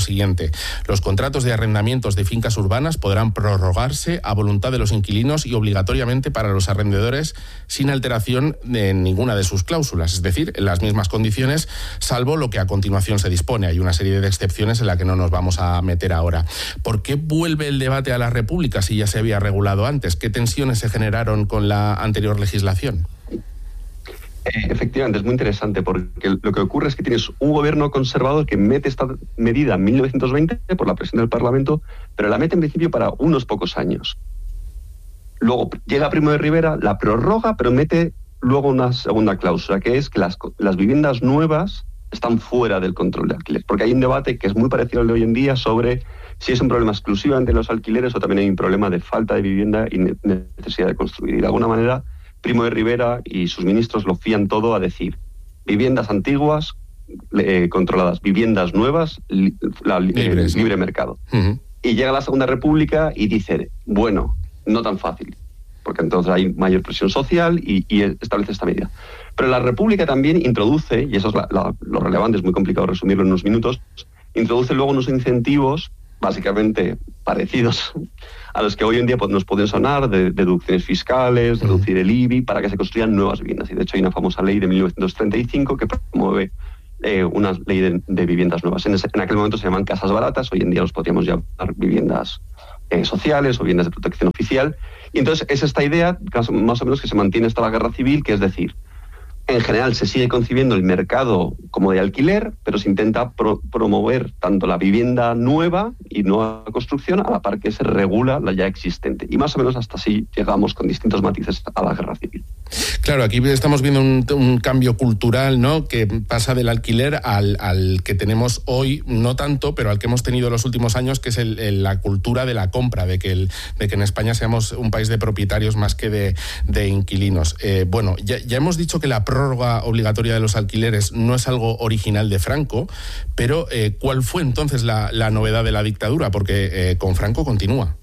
siguiente: los contratos de arrendamientos de fincas urbanas podrán prorrogarse a voluntad de los inquilinos y obligatoriamente para los arrendadores sin alteración de ninguna de sus cláusulas, es decir, en las mismas condiciones, salvo lo que a continuación se dispone. Hay una serie de excepciones en la que no nos vamos a meter ahora. ¿Por qué vuelve el debate a la República si ya se había regulado antes? ¿Qué tensiones se generaron con la anterior legislación? Eh, efectivamente, es muy interesante porque lo que ocurre es que tienes un gobierno conservador que mete esta medida en mil novecientos veinte por la presión del Parlamento, pero la mete en principio para unos pocos años. Luego llega Primo de Rivera, la prorroga, pero mete luego una segunda cláusula, que es que las, las viviendas nuevas están fuera del control de alquiler. Porque hay un debate que es muy parecido al de hoy en día sobre si es un problema exclusivamente de los alquileres o también hay un problema de falta de vivienda y necesidad de construir. Y de alguna manera, Primo de Rivera y sus ministros lo fían todo a decir viviendas antiguas eh, controladas, viviendas nuevas, li, la, Libres, eh, libre ¿no? mercado. Uh-huh. Y llega la Segunda República y dice, bueno, no tan fácil, porque entonces hay mayor presión social y, y establece esta medida. Pero la República también introduce, y eso es la, la, lo relevante, es muy complicado resumirlo en unos minutos, introduce luego unos incentivos básicamente parecidos a los que hoy en día pues, nos pueden sonar, de, de deducciones fiscales, de reducir el I B I, para que se construyan nuevas viviendas. Y de hecho hay una famosa ley de mil novecientos treinta y cinco que promueve eh, una ley de, de viviendas nuevas. En, ese, en aquel momento se llaman casas baratas, hoy en día los podríamos llamar viviendas eh, sociales o viviendas de protección oficial. Y entonces es esta idea, más o menos, que se mantiene hasta la Guerra Civil, que es decir, en general se sigue concibiendo el mercado como de alquiler, pero se intenta pro- promover tanto la vivienda nueva y nueva construcción a la par que se regula la ya existente. Y más o menos hasta así llegamos con distintos matices a la Guerra Civil. Claro, aquí estamos viendo un, un cambio cultural, ¿no?, que pasa del alquiler al, al que tenemos hoy, no tanto, pero al que hemos tenido en los últimos años, que es el, el, la cultura de la compra, de que, el, de que en España seamos un país de propietarios más que de, de inquilinos. Eh, bueno, ya, ya hemos dicho que la prórroga obligatoria de los alquileres no es algo original de Franco, pero eh, ¿cuál fue entonces la, la novedad de la dictadura? Porque eh, con Franco continúa.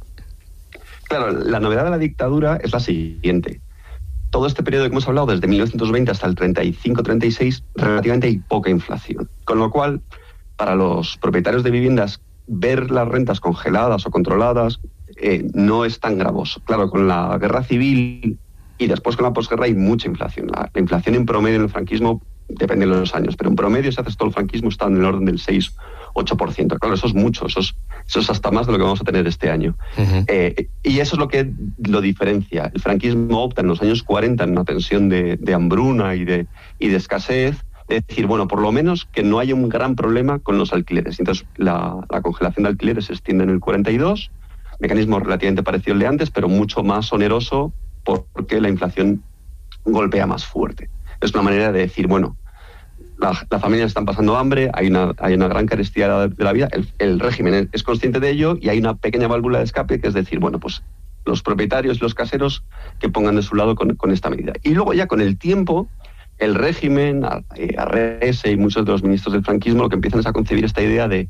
Claro, la novedad de la dictadura es la siguiente. Todo este periodo que hemos hablado, desde mil novecientos veinte hasta el treinta y cinco treinta y seis, relativamente hay poca inflación. Con lo cual, para los propietarios de viviendas, ver las rentas congeladas o controladas eh, no es tan gravoso. Claro, con la guerra civil y después con la posguerra hay mucha inflación. La, la inflación en promedio en el franquismo depende de los años, pero en promedio, si haces todo el franquismo, está en el orden del seis ocho por ciento. Claro, eso es mucho, eso es, eso es hasta más de lo que vamos a tener este año. Uh-huh. Eh, y eso es lo que lo diferencia. El franquismo opta en los años cuarenta en una tensión de, de hambruna y de, y de escasez, de decir, bueno, por lo menos que no haya un gran problema con los alquileres. Entonces, la, la congelación de alquileres se extiende en el cuarenta y dos, mecanismo relativamente parecido al de antes, pero mucho más oneroso porque la inflación golpea más fuerte. Es una manera de decir, bueno, las la familias están pasando hambre, hay una, hay una gran carestía de la vida, el, el régimen es consciente de ello y hay una pequeña válvula de escape, que es decir, bueno, pues los propietarios y los caseros que pongan de su lado con, con esta medida. Y luego ya con el tiempo, el régimen, Arrese y muchos de los ministros del franquismo lo que empiezan es a concebir esta idea de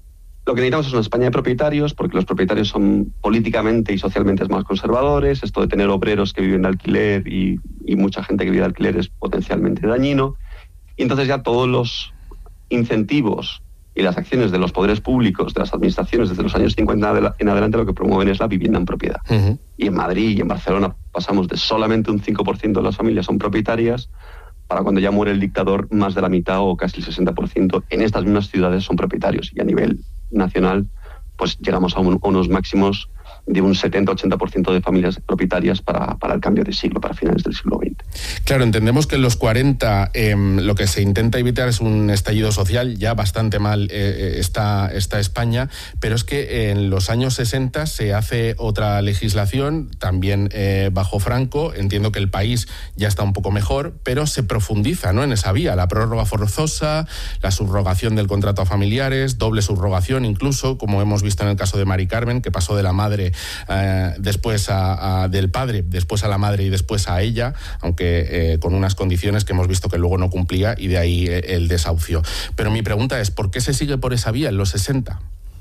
lo que necesitamos es una España de propietarios, porque los propietarios son políticamente y socialmente más conservadores, esto de tener obreros que viven de alquiler y, y mucha gente que vive de alquiler es potencialmente dañino. Y entonces ya todos los incentivos y las acciones de los poderes públicos, de las administraciones, desde los años cincuenta en adelante, lo que promueven es la vivienda en propiedad. Uh-huh. Y en Madrid y en Barcelona pasamos de solamente un cinco por ciento de las familias son propietarias, para cuando ya muere el dictador, más de la mitad o casi el sesenta por ciento en estas mismas ciudades son propietarios. Y a nivel nacional, pues llegamos a, un, a unos máximos de un setenta a ochenta por ciento de familias propietarias para, para el cambio de siglo, para finales del siglo veinte. Claro, entendemos que en los cuarenta eh, lo que se intenta evitar es un estallido social, ya bastante mal eh, está, está España, pero es que en los años sesenta se hace otra legislación, también eh, bajo Franco. Entiendo que el país ya está un poco mejor, pero se profundiza, ¿no?, en esa vía, la prórroga forzosa, la subrogación del contrato a familiares, doble subrogación incluso, como hemos visto en el caso de Mari Carmen, que pasó de la madre Eh, después a, a, del padre, después a la madre y después a ella, aunque eh, con unas condiciones que hemos visto que luego no cumplía, y de ahí eh, el desahucio. Pero mi pregunta es, ¿por qué se sigue por esa vía en los sesenta?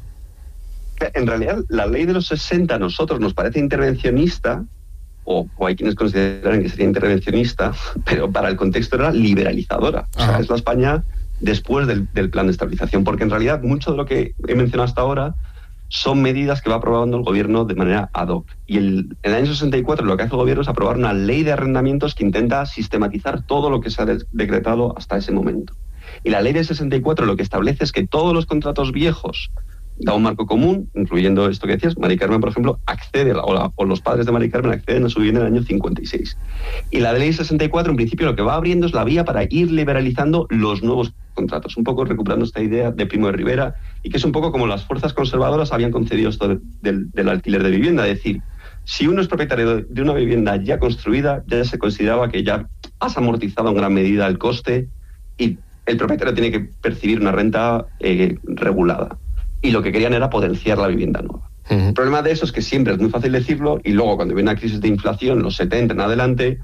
En realidad, la ley de los sesenta a nosotros nos parece intervencionista, o, o hay quienes consideran que sería intervencionista, pero para el contexto era liberalizadora. O sea, es la España después del, del plan de estabilización, porque en realidad mucho de lo que he mencionado hasta ahora son medidas que va aprobando el gobierno de manera ad hoc. Y el, en el año sesenta y cuatro lo que hace el gobierno es aprobar una ley de arrendamientos que intenta sistematizar todo lo que se ha de, decretado hasta ese momento. Y la ley de sesenta y cuatro lo que establece es que todos los contratos viejos da un marco común, incluyendo esto que decías. Mari Carmen, por ejemplo, accede, o, la, o los padres de Mari Carmen acceden a su vivienda en el año cincuenta y seis. Y la ley sesenta y cuatro, en principio, lo que va abriendo es la vía para ir liberalizando los nuevos contratos, un poco recuperando esta idea de Primo de Rivera, y que es un poco como las fuerzas conservadoras habían concedido esto de, de, del alquiler de vivienda. Es decir, si uno es propietario de una vivienda ya construida, ya se consideraba que ya has amortizado en gran medida el coste y el propietario tiene que percibir una renta eh, regulada. Y lo que querían era potenciar la vivienda nueva. Uh-huh. El problema de eso es que siempre es muy fácil decirlo, y luego cuando viene una crisis de inflación, los setenta en adelante,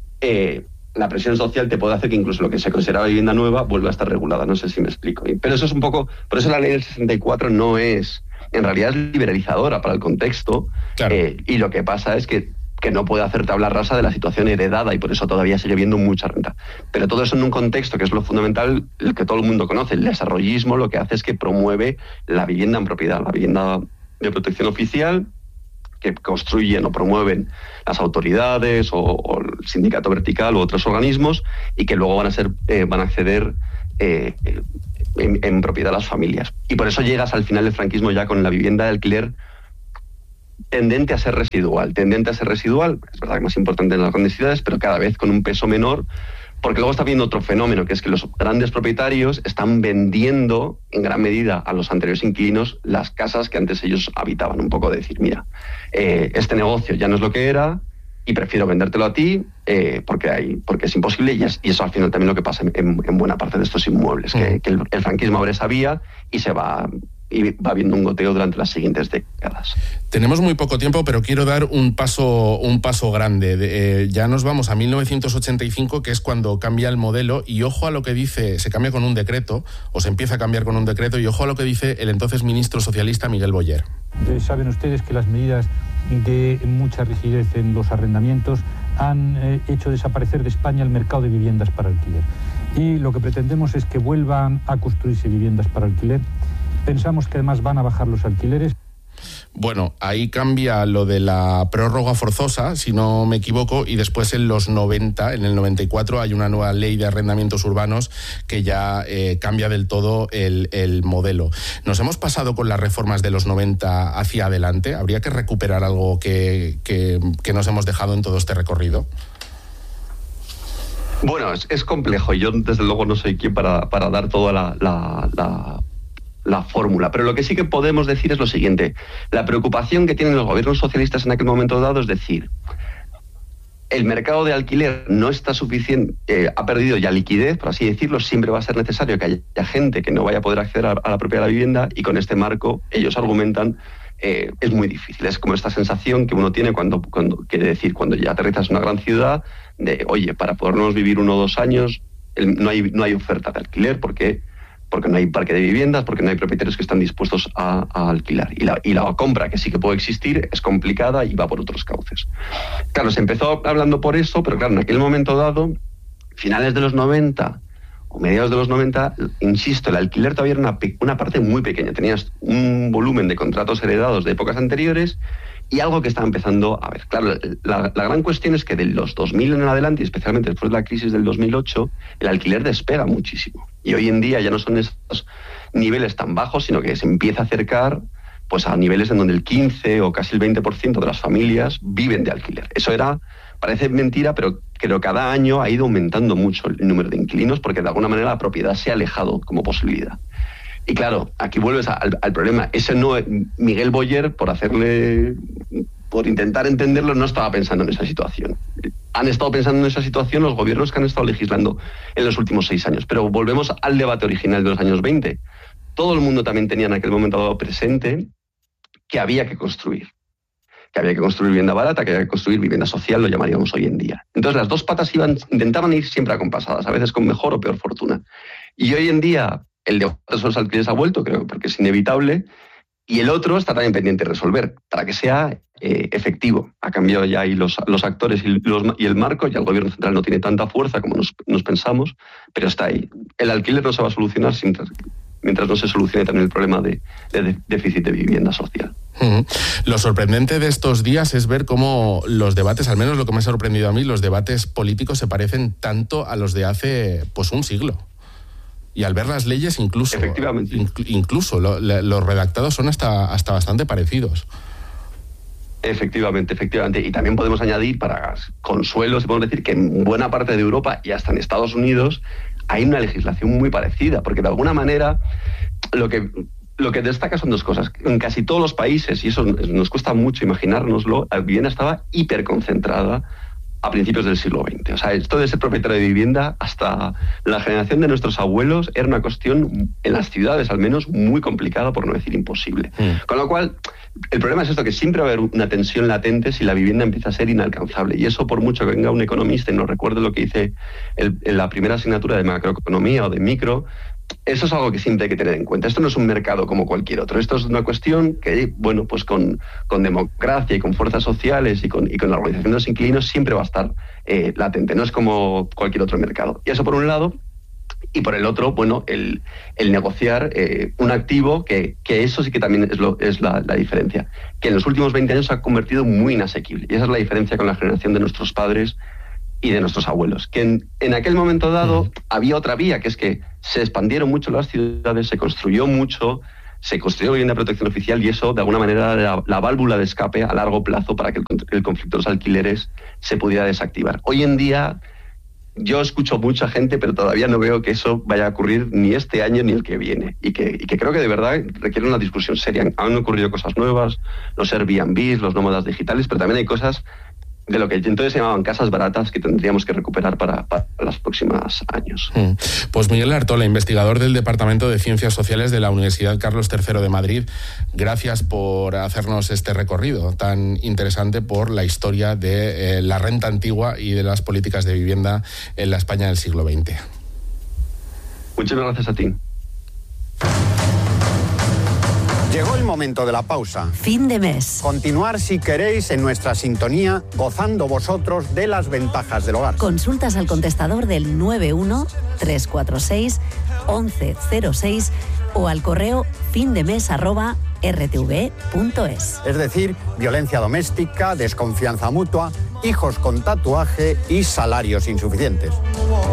eh, la presión social te puede hacer que incluso lo que se consideraba vivienda nueva vuelva a estar regulada. No sé si me explico. Pero eso es un poco... Por eso la ley del sesenta y cuatro no es... En realidad es liberalizadora para el contexto. Claro. Eh, y lo que pasa es que que no puede hacer tabla rasa de la situación heredada, y por eso todavía sigue viendo mucha renta. Pero todo eso en un contexto que es lo fundamental, el que todo el mundo conoce. El desarrollismo lo que hace es que promueve la vivienda en propiedad, la vivienda de protección oficial, que construyen o promueven las autoridades o, o el sindicato vertical u otros organismos, y que luego van a ser eh, van a acceder eh, en, en propiedad a las familias. Y por eso llegas al final del franquismo ya con la vivienda de alquiler tendente a ser residual, tendente a ser residual, es verdad que más importante en las grandes ciudades, pero cada vez con un peso menor, porque luego está viendo otro fenómeno, que es que los grandes propietarios están vendiendo en gran medida a los anteriores inquilinos las casas que antes ellos habitaban. Un poco de decir, mira, eh, este negocio ya no es lo que era y prefiero vendértelo a ti eh, porque, hay, porque es imposible, y, es, y eso al final también lo que pasa en, en buena parte de estos inmuebles, mm. que, que el, el franquismo abre esa vía y se va... y va habiendo un goteo durante las siguientes décadas. Tenemos muy poco tiempo, pero quiero dar un paso, un paso grande. Eh, ya nos vamos a mil novecientos ochenta y cinco, que es cuando cambia el modelo, y ojo a lo que dice, se cambia con un decreto, o se empieza a cambiar con un decreto, y ojo a lo que dice el entonces ministro socialista Miguel Boyer. Eh, saben ustedes que las medidas de mucha rigidez en los arrendamientos han eh, hecho desaparecer de España el mercado de viviendas para alquiler. Y lo que pretendemos es que vuelvan a construirse viviendas para alquiler. Pensamos que además van a bajar los alquileres. Bueno, ahí cambia lo de la prórroga forzosa, si no me equivoco, y después en los noventa, en el noventa y cuatro, hay una nueva ley de arrendamientos urbanos que ya eh, cambia del todo el, el modelo. ¿Nos hemos pasado con las reformas de los noventa hacia adelante? ¿Habría que recuperar algo que, que, que nos hemos dejado en todo este recorrido? Bueno, es, es complejo, y yo desde luego no soy quien para, para dar toda la... la, la... la fórmula, pero lo que sí que podemos decir es lo siguiente: la preocupación que tienen los gobiernos socialistas en aquel momento dado es decir, el mercado de alquiler no está suficiente, eh, ha perdido ya liquidez, por así decirlo, siempre va a ser necesario que haya gente que no vaya a poder acceder a, a la propiedad de la vivienda, y con este marco ellos argumentan eh, es muy difícil. Es como esta sensación que uno tiene cuando, cuando quiere decir, cuando ya aterrizas en una gran ciudad, de oye, para podernos vivir uno o dos años el, no hay, no hay oferta de alquiler porque porque no hay parque de viviendas, porque no hay propietarios que están dispuestos a, a alquilar. Y la, y la compra, que sí que puede existir, es complicada y va por otros cauces. Claro, se empezó hablando por eso, pero claro, en aquel momento dado, finales de los noventa o mediados de los noventa, insisto, el alquiler todavía era una, una parte muy pequeña. Tenías un volumen de contratos heredados de épocas anteriores y algo que estaba empezando a ver. Claro, la, la gran cuestión es que de los dos mil en adelante, y especialmente después de la crisis del dos mil ocho, el alquiler despega muchísimo. Y hoy en día ya no son esos niveles tan bajos, sino que se empieza a acercar pues, a niveles en donde el quince o casi el veinte por ciento de las familias viven de alquiler. Eso era, parece mentira, pero creo que cada año ha ido aumentando mucho el número de inquilinos, porque de alguna manera la propiedad se ha alejado como posibilidad. Y claro, aquí vuelves al, al problema. Ese no, Miguel Boyer, por hacerle, por intentar entenderlo, no estaba pensando en esa situación. Han estado pensando en esa situación los gobiernos que han estado legislando en los últimos seis años. Pero volvemos al debate original de los años veinte. Todo el mundo también tenía en aquel momento dado presente que había que construir. Que había que construir vivienda barata, que había que construir vivienda social, lo llamaríamos hoy en día. Entonces las dos patas iban, intentaban ir siempre acompasadas, a veces con mejor o peor fortuna. Y hoy en día el debate sobre los alquileres ha vuelto, creo, porque es inevitable, y el otro está también pendiente de resolver para que sea eh, efectivo. Ha cambiado ya ahí los, los actores y, los, y el marco, ya el gobierno central no tiene tanta fuerza como nos, nos pensamos, pero está ahí. El alquiler no se va a solucionar sin, mientras no se solucione también el problema de, de déficit de vivienda social. Uh-huh. Lo sorprendente de estos días es ver cómo los debates, al menos lo que me ha sorprendido a mí, los debates políticos se parecen tanto a los de hace pues un siglo. Y al ver las leyes, incluso, Efectivamente. Inc- incluso lo, le, los redactados son hasta, hasta bastante parecidos. Efectivamente, efectivamente. Y también podemos añadir, para consuelo, se puede decir que en buena parte de Europa y hasta en Estados Unidos hay una legislación muy parecida, porque de alguna manera lo que, lo que destaca son dos cosas. En casi todos los países, y eso nos cuesta mucho imaginárnoslo, la vivienda estaba hiperconcentrada a principios del siglo veinte. O sea, esto de ser propietario de vivienda hasta la generación de nuestros abuelos era una cuestión, en las ciudades al menos, muy complicada, por no decir imposible. Mm. Con lo cual, el problema es esto, que siempre va a haber una tensión latente si la vivienda empieza a ser inalcanzable. Y eso, por mucho que venga un economista y nos recuerde lo que hice el, en la primera asignatura de macroeconomía o de micro, eso es algo que siempre hay que tener en cuenta. Esto no es un mercado como cualquier otro. Esto es una cuestión que, bueno, pues con, con democracia y con fuerzas sociales y con, y con la organización de los inquilinos siempre va a estar eh, latente. No es como cualquier otro mercado. Y eso por un lado. Y por el otro, bueno, el, el negociar eh, un activo que, que eso sí que también es, lo, es la, la diferencia. Que en los últimos veinte años se ha convertido muy inasequible. Y esa es la diferencia con la generación de nuestros padres y de nuestros abuelos, que en, en aquel momento dado uh-huh. había otra vía, que es que se expandieron mucho las ciudades, se construyó mucho, se construyó vivienda de protección oficial y eso de alguna manera era la, la válvula de escape a largo plazo para que el, el conflicto de los alquileres se pudiera desactivar. Hoy en día yo escucho mucha gente, pero todavía no veo que eso vaya a ocurrir ni este año ni el que viene, y que, y que creo que de verdad requiere una discusión seria. Han ocurrido cosas nuevas, los Airbnb, los nómadas digitales, pero también hay cosas de lo que entonces se llamaban casas baratas que tendríamos que recuperar para, para los próximos años. Pues Miguel Artola, investigador del Departamento de Ciencias Sociales de la Universidad Carlos tercero de Madrid, gracias por hacernos este recorrido tan interesante por la historia de eh, la renta antigua y de las políticas de vivienda en la España del siglo veinte. Muchas gracias a ti. Llegó el momento de la pausa. Fin de mes. Continuar si queréis en nuestra sintonía, gozando vosotros de las ventajas del hogar. Consultas al contestador del nueve uno tres cuatro seis once cero seis o al correo findemes arroba r t v punto es. Es decir, violencia doméstica, desconfianza mutua, hijos con tatuaje y salarios insuficientes.